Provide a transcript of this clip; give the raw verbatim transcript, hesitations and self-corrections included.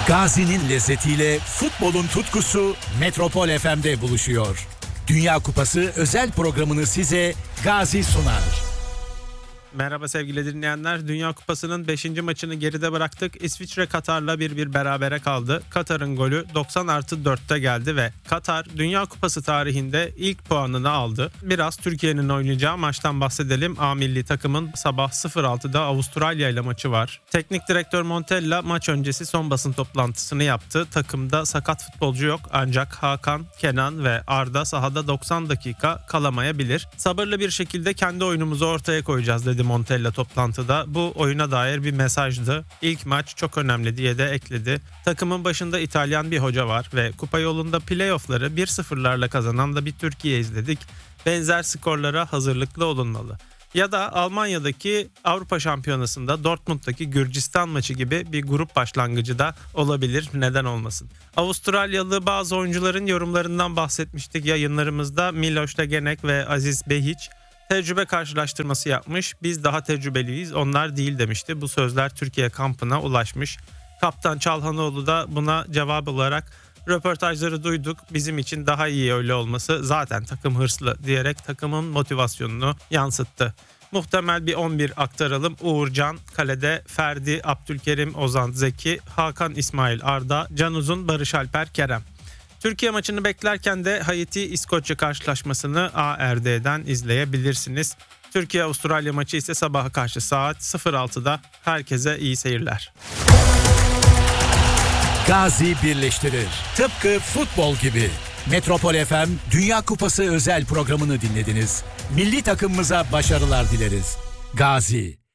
Gazi'nin lezzetiyle futbolun tutkusu Metropol F M'de buluşuyor. Dünya Kupası özel programını size Gazi sunar. Merhaba sevgili dinleyenler. Dünya Kupası'nın beşinci maçını geride bıraktık. İsviçre Katar'la bir bir berabere kaldı. Katar'ın golü doksan artı dörtte geldi ve Katar Dünya Kupası tarihinde ilk puanını aldı. Biraz Türkiye'nin oynayacağı maçtan bahsedelim. A milli takımın sabah sıfır altıda Avustralya ile maçı var. Teknik direktör Montella maç öncesi son basın toplantısını yaptı. Takımda sakat futbolcu yok ancak Hakan, Kenan ve Arda sahada doksan dakika kalamayabilir. Sabırlı bir şekilde kendi oyunumuzu ortaya koyacağız dedi Montella toplantıda. Bu oyuna dair bir mesajdı. İlk maç çok önemli diye de ekledi. Takımın başında İtalyan bir hoca var ve kupa yolunda playoff'ları bir sıfırlarla kazanan da bir Türkiye izledik. Benzer skorlara hazırlıklı olunmalı. Ya da Almanya'daki Avrupa Şampiyonası'nda Dortmund'daki Gürcistan maçı gibi bir grup başlangıcı da olabilir. Neden olmasın? Avustralyalı bazı oyuncuların yorumlarından bahsetmiştik yayınlarımızda. Miloš Tegenek ve Aziz Behiç tecrübe karşılaştırması yapmış. Biz daha tecrübeliyiz, onlar değil demişti. Bu sözler Türkiye kampına ulaşmış. Kaptan Çalhanoğlu da buna cevap olarak röportajları duyduk. Bizim için daha iyi öyle olması, zaten takım hırslı diyerek takımın motivasyonunu yansıttı. Muhtemel bir on bir aktaralım. Uğurcan kalede, Ferdi, Abdülkerim, Ozan, Zeki, Hakan, İsmail, Arda, Can Uzun, Barış Alper, Kerem. Türkiye maçını beklerken de Haiti-İskoçya karşılaşmasını A R D'den izleyebilirsiniz. Türkiye-Avustralya maçı ise sabaha karşı saat sıfır altıda. Herkese iyi seyirler. Gazi birleştirir. Tıpkı futbol gibi. Metropol F M Dünya Kupası özel programını dinlediniz. Milli takımımıza başarılar dileriz. Gazi.